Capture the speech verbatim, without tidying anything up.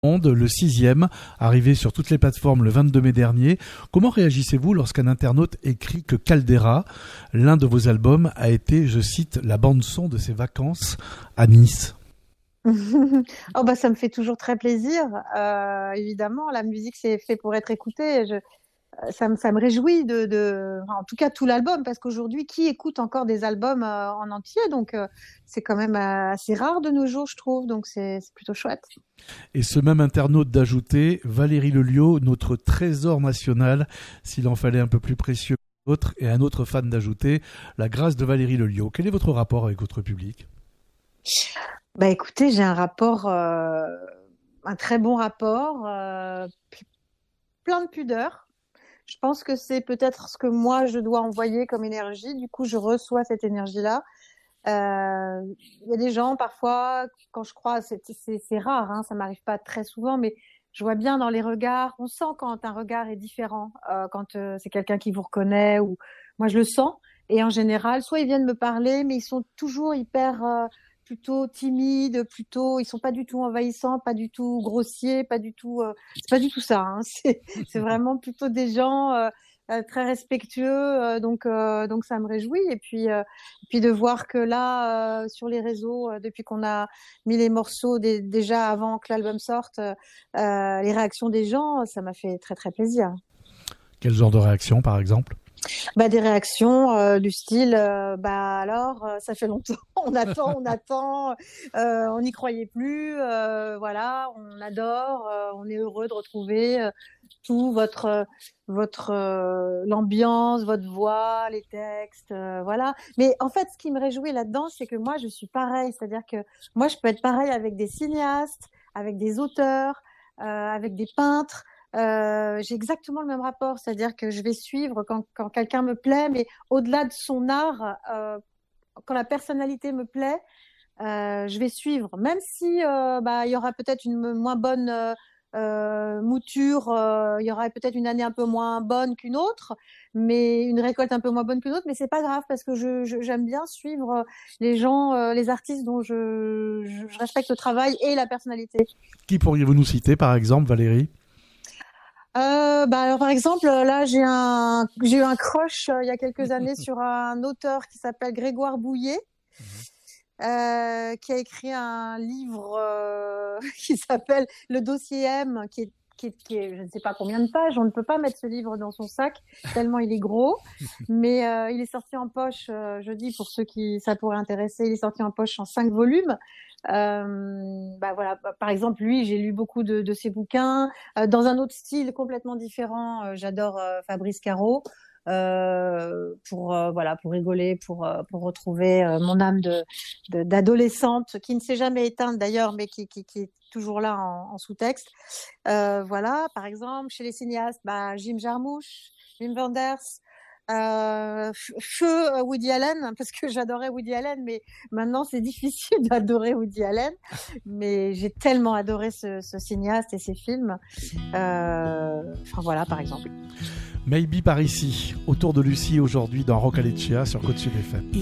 le sixième, arrivé sur toutes les plateformes le vingt-deux mai dernier. Comment réagissez-vous lorsqu'un internaute écrit que Caldera, l'un de vos albums, a été, je cite, la bande-son de ses vacances à Nice? Oh bah ça me fait toujours très plaisir. Euh, évidemment, la musique c'est fait pour être écoutée. Je, ça me ça me réjouit de, de enfin, en tout cas tout l'album, parce qu'aujourd'hui qui écoute encore des albums euh, en entier, donc euh, c'est quand même euh, assez rare de nos jours, je trouve, donc c'est, c'est plutôt chouette. Et ce même internaute d'ajouter Valérie Lelio, notre trésor national, s'il en fallait un peu plus précieux que l'autre, et un autre fan d'ajouter la grâce de Valérie Lelio. Quel est votre rapport avec votre public? Bah écoutez, j'ai un rapport, euh, un très bon rapport, euh, plein de pudeur. Je pense que c'est peut-être ce que moi je dois envoyer comme énergie. Du coup, je reçois cette énergie-là. Il euh, y a des gens parfois, quand je crois, c'est, c'est, c'est rare, hein, ça m'arrive pas très souvent, mais je vois bien dans les regards. On sent quand un regard est différent, euh, quand euh, c'est quelqu'un qui vous reconnaît, ou moi je le sens. Et en général, soit ils viennent me parler, mais ils sont toujours hyper euh, plutôt timides, plutôt, ils sont pas du tout envahissants, pas du tout grossiers, pas du tout, euh, c'est pas du tout ça. Hein, c'est, c'est vraiment plutôt des gens euh, euh, très respectueux, euh, donc euh, donc ça me réjouit. Et puis euh, et puis de voir que là euh, sur les réseaux, euh, depuis qu'on a mis les morceaux des, déjà avant que l'album sorte, euh, les réactions des gens, ça m'a fait très très plaisir. Quel genre de réaction, par exemple? Bah des réactions euh, du style euh, bah alors euh, ça fait longtemps, on attend, on attend, euh, on n'y croyait plus, euh, voilà, on adore, euh, on est heureux de retrouver euh, tout votre euh, votre euh, l'ambiance, votre voix, les textes, euh, voilà. Mais en fait, ce qui me réjouit là-dedans, c'est que moi je suis pareil, c'est-à-dire que moi je peux être pareil avec des cinéastes, avec des auteurs, euh, avec des peintres. Euh, j'ai exactement le même rapport, c'est-à-dire que je vais suivre quand, quand quelqu'un me plaît, mais au-delà de son art, euh, quand la personnalité me plaît, euh, je vais suivre, même si euh, bah il y aura peut-être une moins bonne euh, euh, mouture, euh, il y aura peut-être une année un peu moins bonne qu'une autre, mais une récolte un peu moins bonne qu'une autre, mais c'est pas grave parce que je, je j'aime bien suivre les gens, euh, les artistes dont je, je, je respecte le travail et la personnalité. Qui pourriez-vous nous citer, par exemple, Valérie? Euh, bah alors par exemple là j'ai un j'ai eu un crush euh, il y a quelques années sur un auteur qui s'appelle Grégoire Bouillet, mmh. euh, qui a écrit un livre euh, qui s'appelle Le Dossier M, qui est Qui est, qui est, je ne sais pas combien de pages, on ne peut pas mettre ce livre dans son sac tellement il est gros, mais euh, il est sorti en poche, euh, je dis pour ceux qui ça pourrait intéresser, il est sorti en poche en cinq volumes. Euh, bah voilà, bah, par exemple lui, j'ai lu beaucoup de, de ses bouquins euh, dans un autre style complètement différent. Euh, j'adore euh, Fabrice Caro. Euh, pour euh, voilà pour rigoler, pour euh, pour retrouver euh, mon âme de, de d'adolescente qui ne s'est jamais éteinte d'ailleurs, mais qui qui, qui est toujours là en, en sous-texte. Euh, voilà, par exemple chez les cinéastes, bah Jim Jarmusch, Wim Wenders, euh, feu Woody Allen, parce que j'adorais Woody Allen, mais maintenant c'est difficile d'adorer Woody Allen, mais j'ai tellement adoré ce, ce cinéaste et ses films. Euh, enfin voilà, par exemple. Maybe par ici, autour de Lucie aujourd'hui dans Rock Alecchia sur Côte Sud F M.